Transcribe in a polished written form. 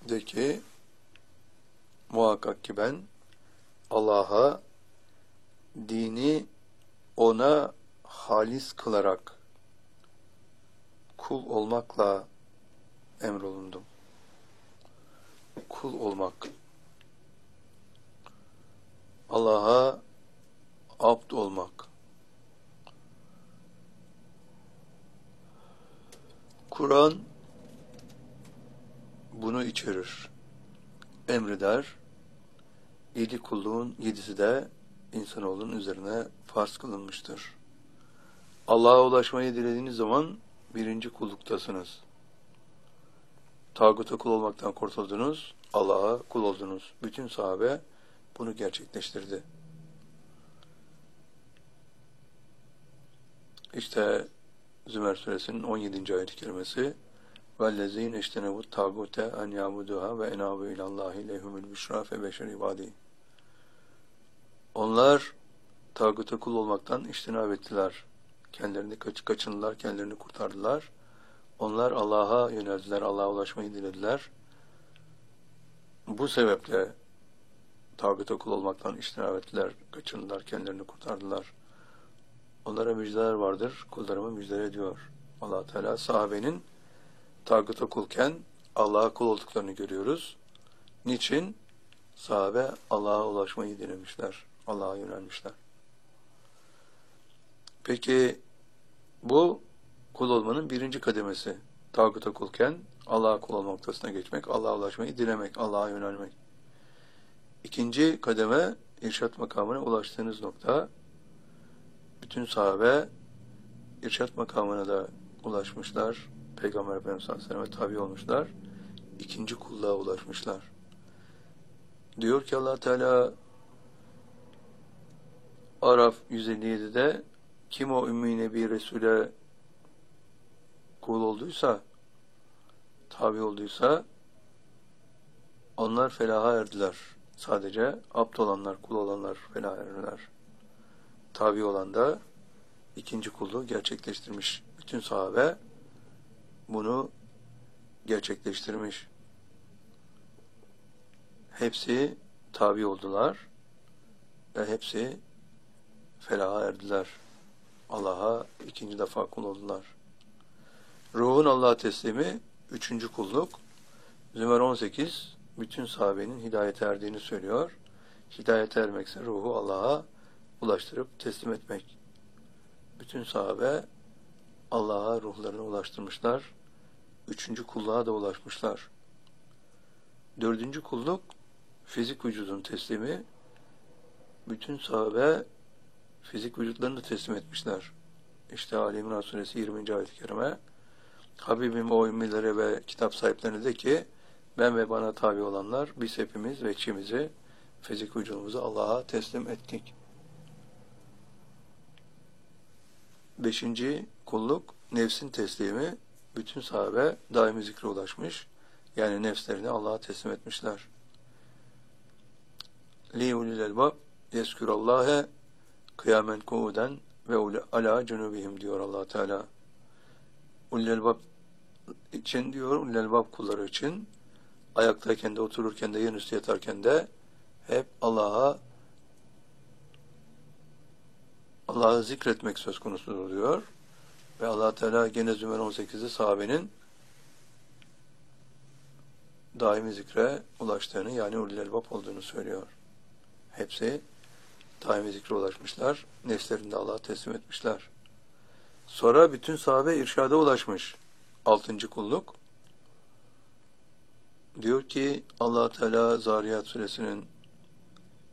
De ki muhakkak ki ben Allah'a dini ona halis kılarak kul olmakla emrolundum. Kul olmak. Allah'a abd olmak. Kur'an bunu içerir. Emreder. 7 kulluğun 7'si de insanoğlunun üzerine farz kılınmıştır. Allah'a ulaşmayı dilediğiniz zaman 1. kulluktasınız. Tağuta kul olmaktan kurtuldunuz, Allah'a kul oldunuz. Bütün sahabe bunu gerçekleştirdi. İşte Zümer suresinin 17. ayet-i kerimesi وَالَّذ۪ينَ اِشْتَنَبُوا التَّاغُوتَ اَنْ يَعْبُدُوهَا وَاَنَابُوا اِلَى اللّٰهِ لَهُمُ الْبُشْرَى فَبَشَرِ عِبَادِهِ. Onlar tağuta kul olmaktan iştinab ettiler. Kendilerini kaçındılar, kendilerini kurtardılar. Onlar Allah'a yöneldiler, Allah'a ulaşmayı dilediler. Bu sebeple tağuta kul olmaktan iştinab ettiler, kaçındılar, kendilerini kurtardılar. Onlara müjdeler vardır, kullarıma müjde ediyor. Allah Teala sahabenin tağuta kulken Allah'a kul olduklarını görüyoruz. Niçin? Sahabe Allah'a ulaşmayı dilemişler, Allah'a yönelmişler. Peki bu kul olmanın 1. kademesi. Tağuta kulken Allah'a kul olma noktasına geçmek, Allah'a ulaşmayı dilemek, Allah'a yönelmek. 2. kademe irşat makamına ulaştığınız nokta. Bütün sahabe irşat makamına da ulaşmışlar. Peygamber Efendimiz sallallahu aleyhi ve sellem'e tabi olmuşlar. 2. kulluğa ulaşmışlar. Diyor ki Allah Teala Araf 157'de kim o Ümmi Nebi Resul'e kul olduysa, tabi olduysa onlar felaha erdiler. Sadece abd olanlar, kul olanlar felaha erdiler. Tabi olan da 2. kulluğu gerçekleştirmiş. Bütün sahabe bunu gerçekleştirmiş. Hepsi tabi oldular ve hepsi felaha erdiler. Allah'a 2. defa kul oldular. Ruhun Allah'a teslimi 3. kulluk. Zümer 18 bütün sahabenin hidayete erdiğini söylüyor. Hidayete ermekse ruhu Allah'a ulaştırıp teslim etmek. Bütün sahabe Allah'a ruhlarını ulaştırmışlar. 3. kulluğa da ulaşmışlar. 4. kulluk fizik vücudun teslimi. Bütün sahabe fizik vücutlarını da teslim etmişler. İşte Ali İmran suresi 20. ayet-i kerime Habibim o ümmilere ve kitap sahiplerine de ki ben ve bana tabi olanlar biz hepimiz ve içimizi fizik vücudumuzu Allah'a teslim ettik. 5. kulluk nefsin teslimi. Bütün sahabe daimi zikre ulaşmış. Yani nefslerini Allah'a teslim etmişler. Li ulil elbab yeskurallahe kıyamen kuuden ve ala cunubihim diyor Allah Teala. Ulil elbab için diyor, ulil elbab kulları için ayaktayken de otururken de yanüstü yatarken de hep Allah'ı zikretmek söz konusu diyor. Ve Allah Teala gene Zümer 18'de sahabenin daimi zikre ulaştığını yani ulil elbab olduğunu söylüyor. Hepsi daimi zikre ulaşmışlar. Nefslerini de Allah'a teslim etmişler. Sonra bütün sahabe irşada ulaşmış. 6. kulluk. Diyor ki Allah Teala Zariyat suresinin